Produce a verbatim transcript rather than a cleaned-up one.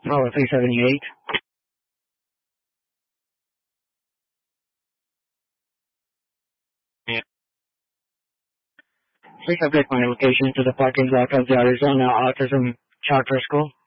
Oh, three seventy-eight. Yeah. Please update my location to the parking lot of the Arizona Autism Charter School.